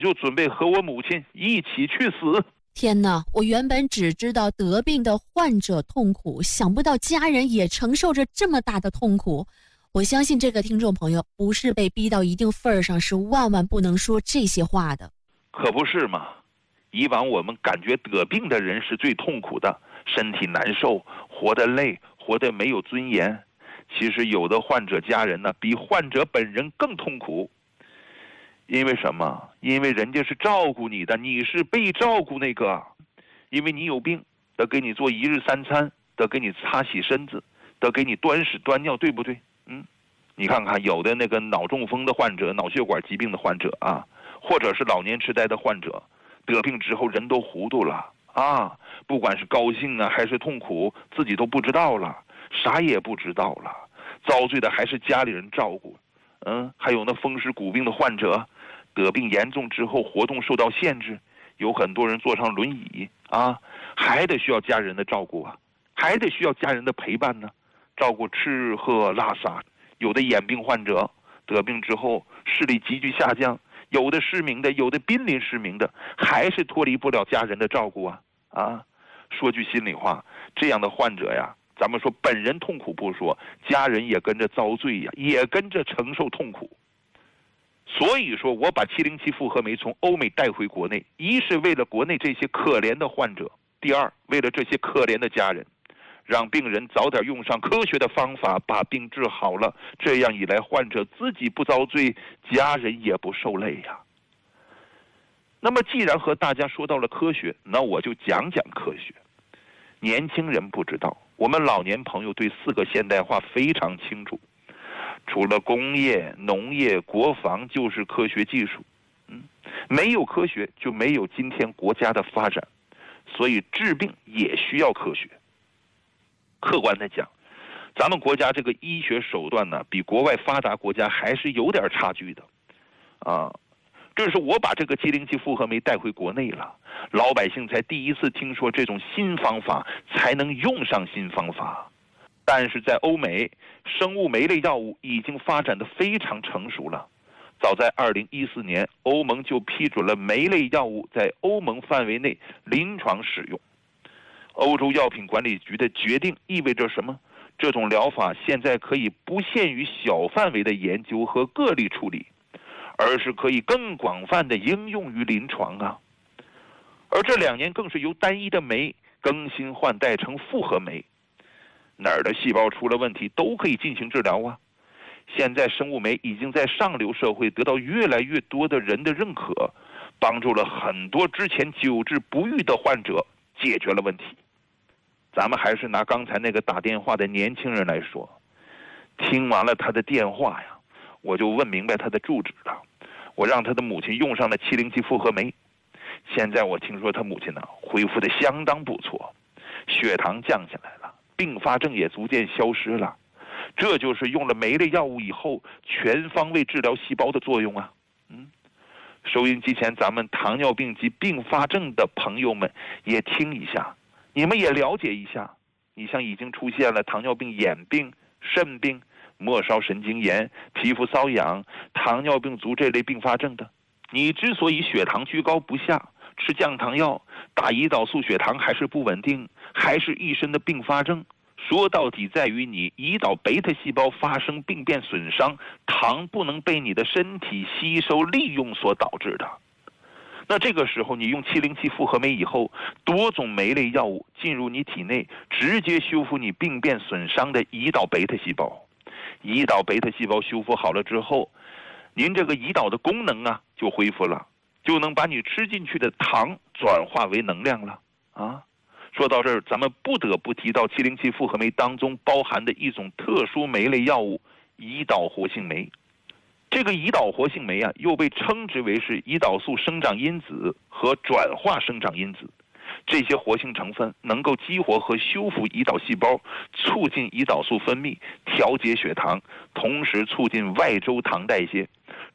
就准备和我母亲一起去死。 天哪，我原本只知道得病的患者痛苦，想不到家人也承受着这么大的痛苦。我相信这个听众朋友不是被逼到一定份儿上，是万万不能说这些话的。 可不是嘛，以往我们感觉得病的人是最痛苦的，身体难受，活得累，活得没有尊严。其实有的患者家人呢，比患者本人更痛苦。因为什么？因为人家是照顾你的，你是被照顾那个。因为你有病，得给你做一日三餐，得给你擦洗身子，得给你端屎端尿，对不对？你看看有的那个脑中风的患者、脑血管疾病的患者啊，或者是老年痴呆的患者，得病之后人都糊涂了啊，不管是高兴啊还是痛苦，自己都不知道了，啥也不知道了，遭罪的还是家里人照顾。还有那风湿骨病的患者，得病严重之后活动受到限制，有很多人坐上轮椅啊，还得需要家人的照顾啊，还得需要家人的陪伴呢，照顾吃喝拉撒。有的眼病患者得病之后视力急剧下降，有的失明的，有的濒临失明的，还是脱离不了家人的照顾啊！说句心里话，这样的患者呀，咱们说本人痛苦不说，家人也跟着遭罪呀，也跟着承受痛苦。所以说我把707复合酶从欧美带回国内，一是为了国内这些可怜的患者，第二为了这些可怜的家人，让病人早点用上科学的方法把病治好了，这样一来患者自己不遭罪，家人也不受累呀。那么既然和大家说到了科学，那我就讲讲科学。年轻人不知道，我们老年朋友对4个现代化非常清楚，除了工业、农业、国防就是科学技术。没有科学就没有今天国家的发展，所以治病也需要科学。客观的讲，咱们国家这个医学手段呢，比国外发达国家还是有点差距的啊。这是我把这个707复合酶带回国内了，老百姓才第一次听说这种新方法，才能用上新方法。但是在欧美，生物酶类药物已经发展得非常成熟了。早在2014年，欧盟就批准了酶类药物在欧盟范围内临床使用。欧洲药品管理局的决定意味着什么？这种疗法现在可以不限于小范围的研究和个例处理，而是可以更广泛的应用于临床啊。而这2年更是由单一的酶更新换代成复合酶，哪儿的细胞出了问题都可以进行治疗啊。现在生物酶已经在上流社会得到越来越多的人的认可，帮助了很多之前久治不愈的患者解决了问题。咱们还是拿刚才那个打电话的年轻人来说，听完了他的电话呀，我就问明白他的住址了。我让他的母亲用上了707复合酶，现在我听说他母亲呢恢复的相当不错，血糖降下来了，并发症也逐渐消失了。这就是用了酶类药物以后全方位治疗细胞的作用啊。收音机前咱们糖尿病及并发症的朋友们也听一下，你们也了解一下。你像已经出现了糖尿病眼病、肾病、末梢神经炎、皮肤瘙痒、糖尿病足这类并发症的，你之所以血糖居高不下，吃降糖药、打胰岛素，血糖还是不稳定，还是一身的并发症，说到底在于你胰岛贝塔细胞发生病变损伤，糖不能被你的身体吸收利用所导致的。那这个时候你用707复合酶以后，多种酶类药物进入你体内，直接修复你病变损伤的胰岛贝塔细胞。胰岛贝塔细胞修复好了之后，您这个胰岛的功能啊就恢复了，就能把你吃进去的糖转化为能量了啊。说到这儿，咱们不得不提到707复合酶当中包含的一种特殊酶类药物胰岛活性酶。这个胰岛活性酶啊，又被称之为是胰岛素生长因子和转化生长因子。这些活性成分能够激活和修复胰岛细胞，促进胰岛素分泌，调节血糖，同时促进外周糖代谢，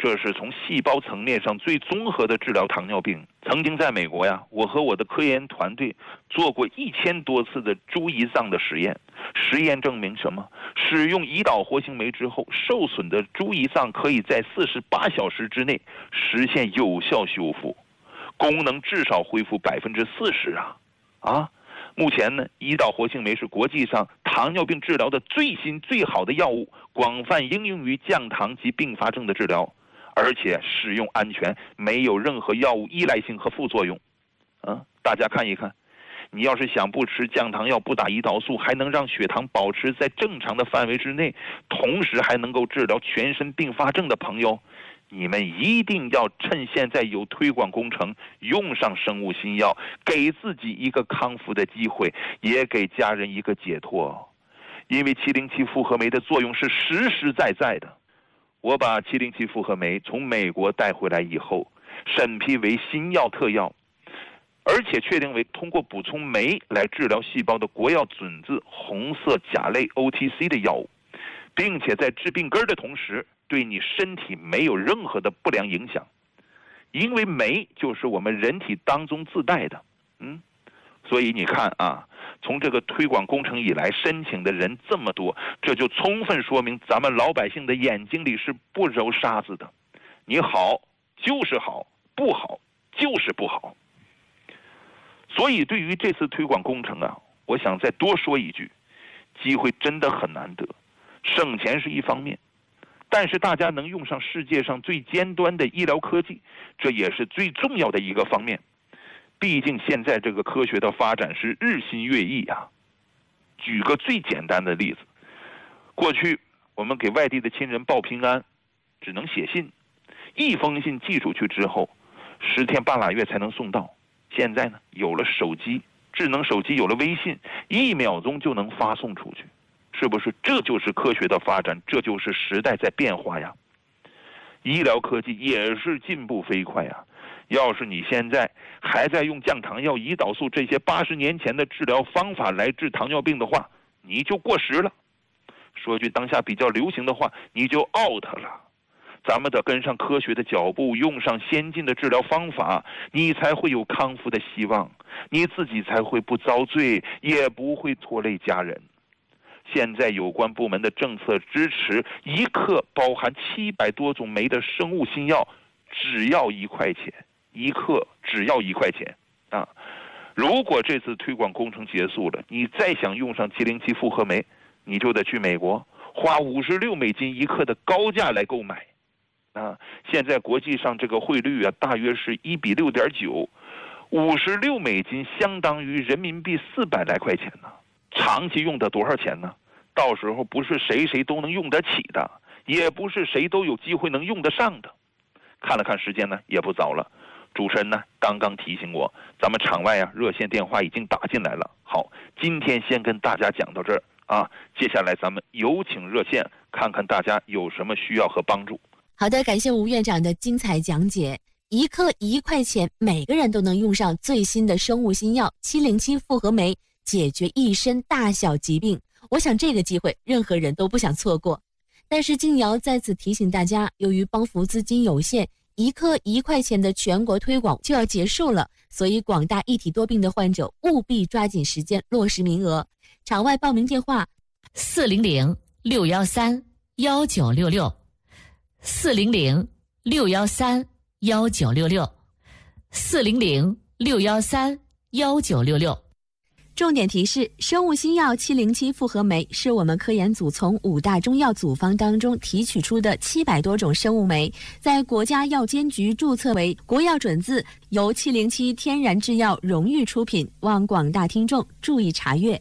这是从细胞层面上最综合的治疗糖尿病。曾经在美国呀，我和我的科研团队做过1000多次的猪胰脏的实验。实验证明什么？使用胰岛活性酶之后，受损的猪胰脏可以在48小时之内实现有效修复，功能至少恢复40%啊！目前呢，胰岛活性酶是国际上糖尿病治疗的最新最好的药物，广泛应用于降糖及并发症的治疗，而且使用安全，没有任何药物依赖性和副作用。大家看一看，你要是想不吃降糖药，不打胰岛素，还能让血糖保持在正常的范围之内，同时还能够治疗全身并发症的朋友，你们一定要趁现在有推广工程，用上生物新药，给自己一个康复的机会，也给家人一个解脱。因为707复合酶的作用是实实在在的。我把707复合酶从美国带回来以后，审批为新药特药，而且确定为通过补充酶来治疗细胞的国药准字红色甲类 OTC 的药物，并且在治病根的同时，对你身体没有任何的不良影响，因为酶就是我们人体当中自带的。所以你看啊，从这个推广工程以来，申请的人这么多，这就充分说明咱们老百姓的眼睛里是不揉沙子的。你好就是好，不好就是不好。所以对于这次推广工程啊，我想再多说一句，机会真的很难得，省钱是一方面，但是大家能用上世界上最尖端的医疗科技，这也是最重要的一个方面。毕竟现在这个科学的发展是日新月异啊。举个最简单的例子，过去我们给外地的亲人报平安，只能写信，一封信寄出去之后，10天半拉月才能送到。现在呢，有了手机，智能手机有了微信，1秒钟就能发送出去，是不是？这就是科学的发展，这就是时代在变化呀。医疗科技也是进步飞快呀。要是你现在还在用降糖药、胰岛素这些80年前的治疗方法来治糖尿病的话，你就过时了。说句当下比较流行的话，你就 out 了。咱们得跟上科学的脚步，用上先进的治疗方法，你才会有康复的希望，你自己才会不遭罪，也不会拖累家人。现在有关部门的政策支持，一克包含700多种酶的生物新药，只要1块钱，1克只要1块钱啊！如果这次推广工程结束了，你再想用上707复合酶，你就得去美国花$561克的高价来购买啊！现在国际上这个汇率啊，大约是1比6.9，$56相当于人民币400来块钱呢。长期用的多少钱呢？到时候不是谁都能用得起的，也不是谁都有机会能用得上的。看了看时间呢，也不早了。主持人呢刚刚提醒我，咱们场外啊热线电话已经打进来了。好，今天先跟大家讲到这儿啊，接下来咱们有请热线，看看大家有什么需要和帮助。 好的，感谢吴院长的精彩讲解。1克1块钱，每个人都能用上最新的生物新药707复合酶，解决一身大小疾病。我想这个机会任何人都不想错过。但是静瑶在此提醒大家，由于帮扶资金有限，1克1块钱的全国推广就要结束了，所以广大一体多病的患者务必抓紧时间落实名额。场外报名电话400-613-1966，400-613-1966。重点提示：生物新药707复合酶是我们科研组从5大中药组方当中提取出的700多种生物酶，在国家药监局注册为国药准字，由707天然制药荣誉出品，望广大听众注意查阅。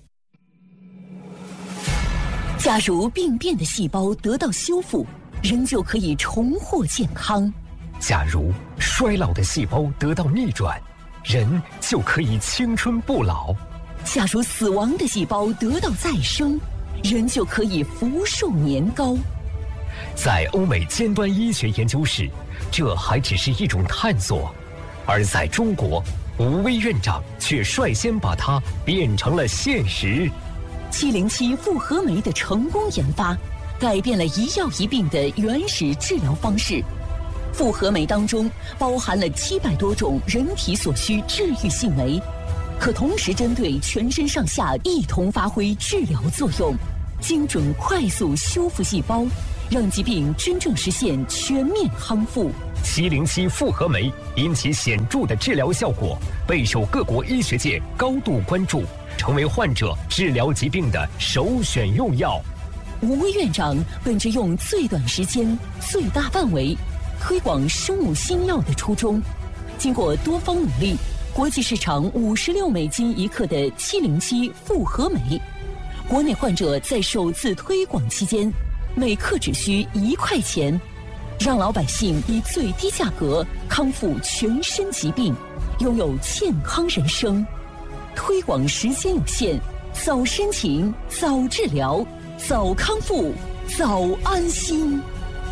假如病变的细胞得到修复，人就可以重获健康； 假如衰老的细胞得到逆转，人就可以青春不老； 假如死亡的细胞得到再生，人就可以福寿年高。 在欧美尖端医学研究室，这还只是一种探索，而在中国，吴薇院长却率先把它变成了现实。 707复合酶的成功研发，改变了一药一病的原始治疗方式， 复合酶当中包含了700多种人体所需治愈性酶，可同时针对全身上下一同发挥治疗作用，精准快速修复细胞，让疾病真正实现全面康复。 707复合酶因其显著的治疗效果，备受各国医学界高度关注，成为患者治疗疾病的首选用药。 吴院长本着用最短时间、最大范围推广生物新药的初衷，经过多方努力，国际市场$56一克的707复合酶，国内患者在首次推广期间，每克只需1块钱，让老百姓以最低价格康复全身疾病，拥有健康人生。推广时间有限，早申请，早治疗，早康复，早安心。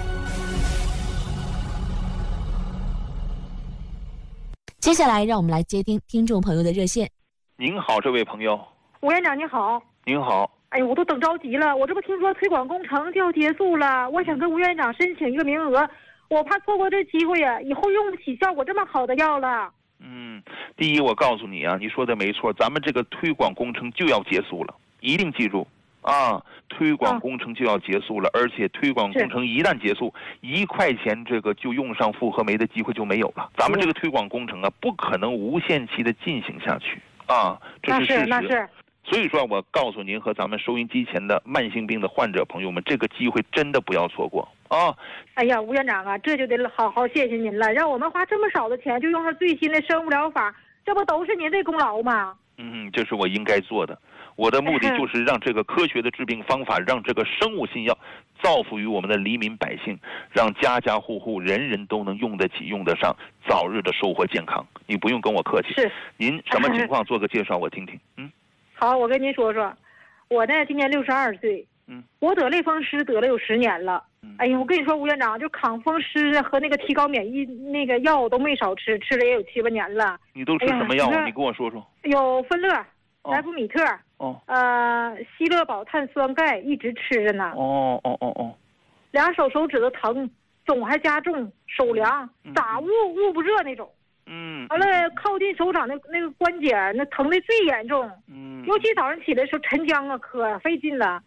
接下来，让我们来接听众朋友的热线。 您好，这位朋友。 吴院长您好。 您好。 哎呦，我都等着急了，我这不听说推广工程就要结束了，我想跟吴院长申请一个名额，我怕错过这机会呀，以后用不起效果这么好的药了。 第一，我告诉你啊，你说的没错，咱们这个推广工程就要结束了，一定记住啊，推广工程就要结束了，而且推广工程一旦结束，1块钱这个就用上复合酶的机会就没有了。咱们这个推广工程啊，不可能无限期的进行下去啊，这是事实。 那是。 所以说，我告诉您和咱们收音机前的慢性病的患者朋友们，这个机会真的不要错过啊！ 哎呀，吴院长啊，这就得好好谢谢您了，让我们花这么少的钱就用上最新的生物疗法，这不都是您的功劳吗？ 这是我应该做的。我的目的就是让这个科学的治病方法，让这个生物新药造福于我们的黎民百姓，让家家户户人人都能用得起、用得上，早日的收获健康。你不用跟我客气。 是。 您什么情况？做个介绍我听听。 好，我跟您说说，我呢今年62岁，我得类风湿得了有10年了。哎呀，我跟你说，吴院长，就抗风湿和那个提高免疫那个药我都没少吃，吃了也有7、8年了。 你都吃什么药？你跟我说说。 有芬乐、莱福米特，希乐宝碳酸钙一直吃着呢。2手指头疼，肿还加重，手凉，咋捂不热那种。完了，靠近手掌那个关节那疼的最严重。尤其早上起来的时候沉僵啊，可费劲了。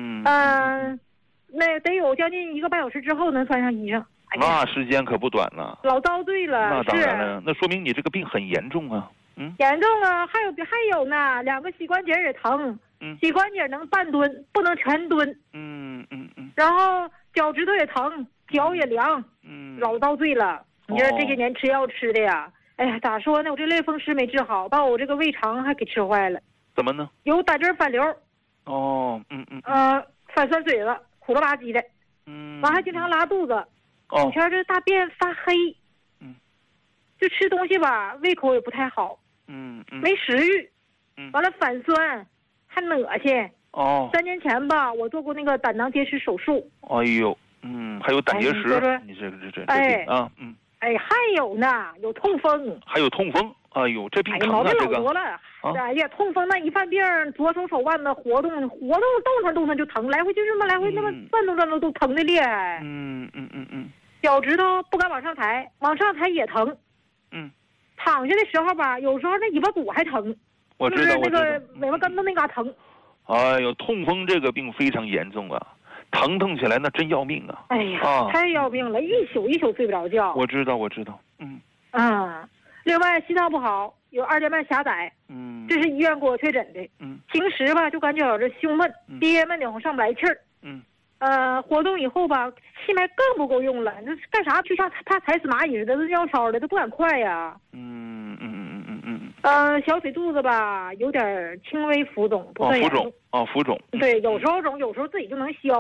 那得有将近1个半小时之后能穿上衣裳。 那时间可不短了。 老遭罪了。 那当然了，那说明你这个病很严重啊。 严重啊，还有呢，2个膝关节也疼。膝关节能半蹲，不能全蹲。然后脚趾头也疼，脚也凉。老遭罪了。你说这些年吃药吃的呀，哎呀，咋说呢？我这类风湿没治好，把我这个胃肠还给吃坏了。 怎么呢？ 有胆汁反流。反酸水了，苦了吧唧的。完还经常拉肚子。有天这大便发黑。就吃东西吧，胃口也不太好。没食欲。完了反酸，还恶心。3年前吧，我做过那个胆囊结石手术。 哎呦，还有胆结石。你这还有呢，有痛风。 还有痛风。哎呦，这病疼啊，这个。 老多了。哎呀，痛风那一犯病，左手手腕子活动动弹就疼，来回就这么来回那么转动都疼的厉害。脚趾头不敢往上抬，往上抬也疼。躺下的时候吧，有时候那尾巴骨还疼。 我知道， 就是那个尾巴根子那嘎疼。 哎呦，痛风这个病非常严重啊，疼起来那真要命啊！ 哎呀，太要命了，一宿睡不着觉。 我知道。 另外心脏不好，有2间半狭窄。这是医院给我确诊的。平时吧就感觉这胸闷、憋闷的，上不来气儿。活动以后吧，气脉更不够用了，那干啥就像怕踩死蚂蚁似的，都尿超的，都不敢快呀。小腿肚子吧有点轻微浮肿，不算严重。 浮肿。 对，有时候肿，有时候自己就能消。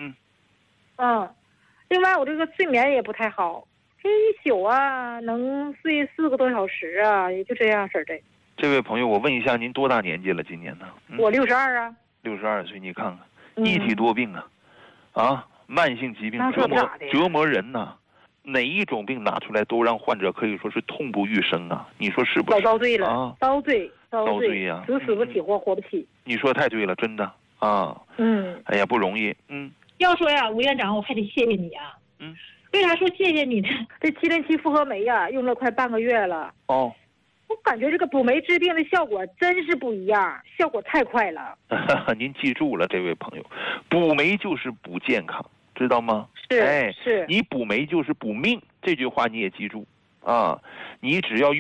另外我这个睡眠也不太好，这一宿啊能睡4个多小时啊，也就这样式的。 这位朋友，我问一下，您多大年纪了？今年呢？ 我62啊。 62岁，你看看，一体多病啊，慢性疾病折磨人呐。哪一种病拿出来都让患者可以说是痛不欲生啊！你说是不是？ 遭罪了，遭罪呀！ 死不起，活不起。 你说太对了，真的啊。哎呀，不容易。 要说呀，吴院长，我还得谢谢你啊。 为啥说谢谢你呢？这707复合酶呀，用了快半个月了。 哦， 我感觉这个补酶治病的效果真是不一样，效果太快了。 您记住了，这位朋友，补酶就是补健康，知道吗？ 是， 哎， 是。 你补酶就是补命，这句话你也记住啊。你只要用